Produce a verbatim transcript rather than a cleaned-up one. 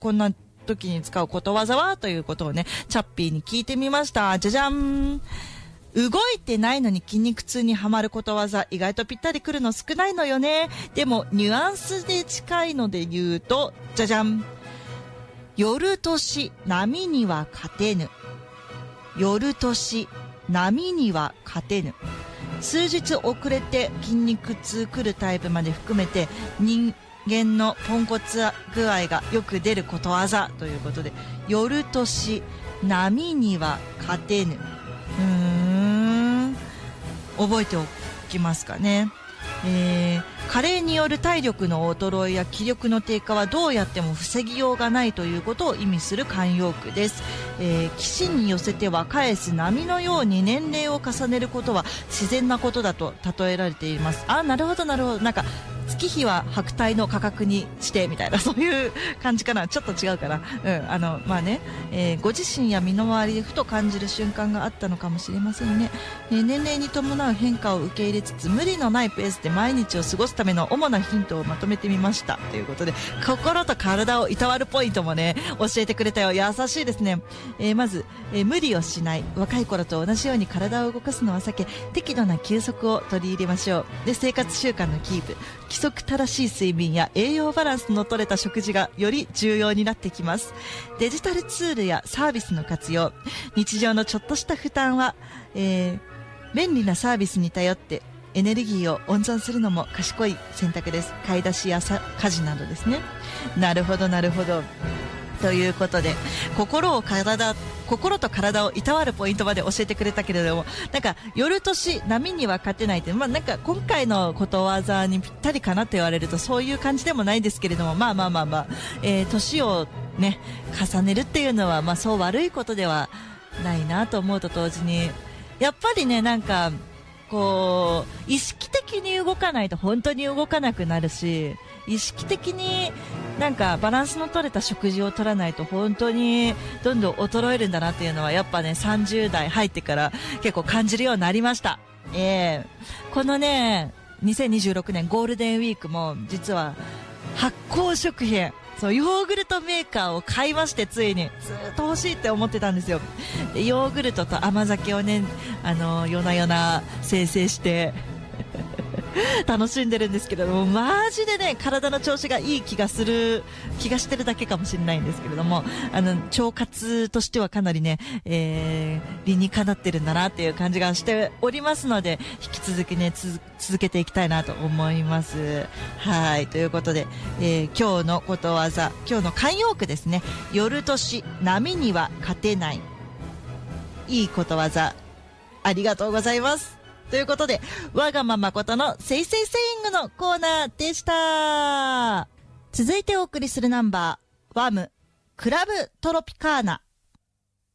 こんな時に使うことわざはということをね、チャッピーに聞いてみました。じゃじゃん。動いてないのに筋肉痛にはまることわざ、意外とぴったりくるの少ないのよね。でもニュアンスで近いので言うと、じゃじゃん。夜年波には勝てぬ。夜年波には勝てぬ。数日遅れて筋肉痛来るタイプまで含めて人間のポンコツ具合がよく出ることわざということで、夜年波には勝てぬ。うーん、覚えておきますかね。えー、加齢による体力の衰えや気力の低下はどうやっても防ぎようがないということを意味する慣用句です。えー、岸に寄せては返す波のように年齢を重ねることは自然なことだと例えられています。あ、なるほどなるほど。なんか月日は白帯の価格にしてみたいな、そういう感じかな。ちょっと違うかな。うん、あのまあね、えー、ご自身や身の回りでふと感じる瞬間があったのかもしれませんね。えー、年齢に伴う変化を受け入れつつ無理のないペースで毎日を過ごすための主なヒントをまとめてみましたということで、心と体をいたわるポイントもね教えてくれたよ。優しいですね。えー、まず、えー、無理をしない。若い頃と同じように体を動かすのは避け、適度な休息を取り入れましょう。で、生活習慣のキープ、規則正しい睡眠や栄養バランスの取れた食事がより重要になってきます。デジタルツールやサービスの活用、日常のちょっとした負担は、えー、便利なサービスに頼ってエネルギーを温存するのも賢い選択です。買い出しやさ家事などですね。なるほどなるほど。ということで、心を体心と体をいたわるポイントまで教えてくれたけれども、なんか夜年波には勝てないって、まあなんか今回のことわざにぴったりかなと言われるとそういう感じでもないですけれども、まあまあまあまあ、えー、年をね重ねるっていうのはまあそう悪いことではないなと思うと同時に、やっぱりね、なんかこう意識的に動かないと本当に動かなくなるし、意識的になんかバランスの取れた食事を取らないと本当にどんどん衰えるんだなっていうのはやっぱねさんじゅう代入ってから結構感じるようになりました。えー、このねにせんにじゅうろくねんゴールデンウィークも実は発酵食品、そうヨーグルトメーカーを買いまして、ついにずっと欲しいって思ってたんですよ。でヨーグルトと甘酒をね、あの夜な夜な生成して楽しんでるんですけれども、マジでね体の調子がいい気がする気がしてるだけかもしれないんですけれども、あの腸活としてはかなりね、えー、理にかなってるんだなっていう感じがしておりますので、引き続きねつ続けていきたいなと思います。はい、ということで、えー、今日のことわざ、今日の慣用句ですね。夜年波には勝てない、いいことわざありがとうございます。ということで、わがままことのせいせいセイングのコーナーでした。続いてお送りするナンバー、ワム、クラブトロピカーナ。